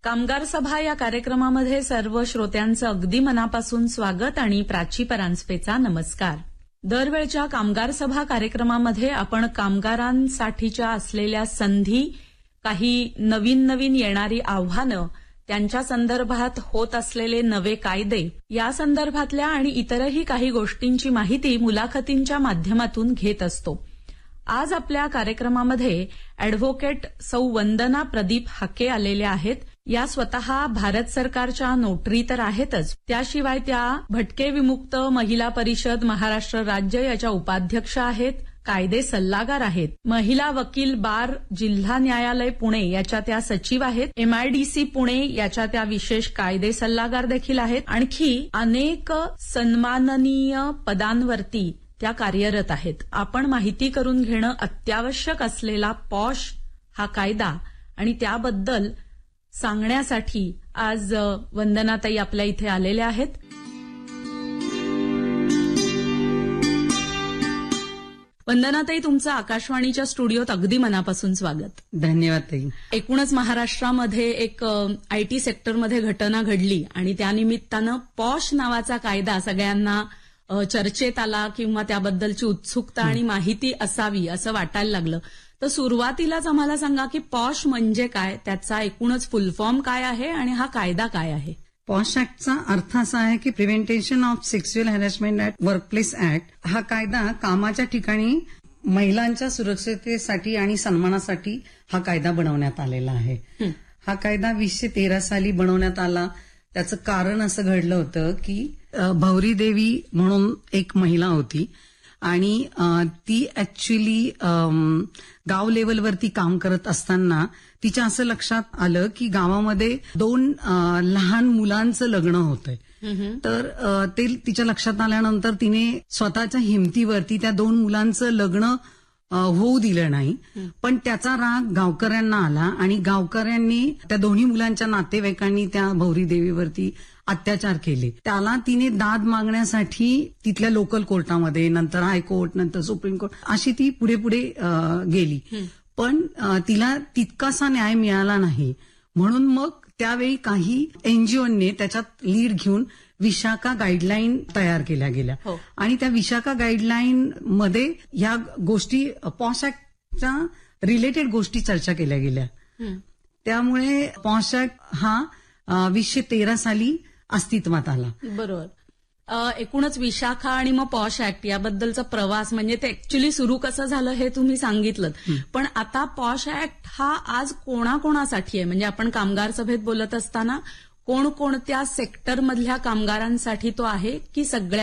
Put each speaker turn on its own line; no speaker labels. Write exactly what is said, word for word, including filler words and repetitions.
कामगार सभा या कार्यक्रमामध्ये सर्व श्रोत्यांचं अगदी मनापासून स्वागत आणि प्राची परांजपेचा नमस्कार. दरवेळच्या कामगार सभा कार्यक्रमामध्ये आपण कामगारांसाठीच्या असलेल्या संधी, काही नवीन नवीन येणारी आव्हानं, त्यांच्या संदर्भात होत असलेले नवे कायदे या संदर्भातल्या आणि इतरही काही गोष्टींची माहिती मुलाखतींच्या माध्यमातून घेत असतो. आज आपल्या कार्यक्रमामध्ये अॅडव्होकेट सौ वंदना प्रदीप हाके आलेल्या आहेत. या स्वतः भारत सरकारच्या नोटरी तर आहेतच, त्याशिवाय त्या भटके विमुक्त महिला परिषद महाराष्ट्र राज्य याच्या उपाध्यक्ष आहेत, कायदे सल्लागार आहेत, महिला वकील बार जिल्हा न्यायालय पुणे याच्या त्या सचिव आहेत, एमआयडीसी पुणे याच्या त्या विशेष कायदे सल्लागार देखील आहेत. आणखी अनेक सन्माननीय पदांवरती त्या कार्यरत आहेत. आपण माहिती करून घेणं अत्यावश्यक असलेला पॉश हा कायदा आणि त्याबद्दल सांगण्यासाठी आज वंदनाताई आपल्या इथे आलेल्या आहेत. वंदनाताई, तुमचं आकाशवाणीच्या स्टुडिओत अगदी मनापासून स्वागत.
धन्यवाद ताई.
एकूणच महाराष्ट्रामध्ये एक आयटी सेक्टरमध्ये घटना घडली आणि त्यानिमित्तानं पॉश नावाचा कायदा सगळ्यांना चर्चेत आला किंवा त्याबद्दलची उत्सुकता आणि माहिती असावी असं वाटायला लागलं. तर सुरुवातीलाच आम्हाला सांगा की पॉश म्हणजे काय, त्याचा एकूणच फुल फॉर्म काय आहे आणि हा कायदा काय आहे?
पॉश ऍक्टचा अर्थ असा आहे की प्रिव्हेंटेशन of sexual harassment at workplace act. हा कायदा कामाच्या ठिकाणी महिलांच्या सुरक्षिततेसाठी आणि सन्मानासाठी हा कायदा बनवण्यात आलेला आहे. हा कायदा वीसशे तेरा साली बनवण्यात आला. त्याचं कारण असं घडलं होतं की भौरी देवी म्हणून एक महिला होती आणि ती ऍक्च्युली गाव लेवलवरती काम करत असताना तिच्या असं लक्षात आलं की गावामध्ये दोन लहान मुलांचं लग्न होतंय. तर ते तिच्या लक्षात आल्यानंतर तिने स्वतःच्या हिमतीवरती त्या दोन मुलांचं लग्न होऊ दिलं नाही. पण त्याचा राग गावकऱ्यांना आला आणि गावकऱ्यांनी त्या दोन्ही मुलांच्या नातेवाईकांनी त्या भौरी देवीवरती अत्याचार केले. त्याला तिने दाद मागण्यासाठी तिथल्या लोकल कोर्टामध्ये, नंतर हायकोर्ट, नंतर सुप्रीम कोर्ट अशी ती पुढे पुढे गेली. पण तिला तितकासा न्याय मिळाला नाही. म्हणून मग त्यावेळी काही एनजीओने त्याच्यात लीड घेऊन विशाखा गाईडलाईन तयार केल्या गेल्या आणि त्या विशाखा गाईडलाईन मध्ये या गोष्टी पॉश ऍक्टच्या रिलेटेड गोष्टी चर्चा केल्या गेल्या. त्यामुळे पॉश ऍक्ट हा वीसशे तेरा साली अस्तित्वात आला.
बरोबर. एकूणच विशाखा आणि मग पॉश ऍक्ट याबद्दलचा प्रवास म्हणजे ते ऍक्च्युली सुरू कसं झालं हे तुम्ही सांगितलं. पण आता पॉश ऍक्ट हा आज कोणाकोणासाठी आहे? म्हणजे आपण कामगार सभेत बोलत असताना कोणकोणत्या सेक्टरमधल्या कामगारांसाठी तो आहे की सगळ्या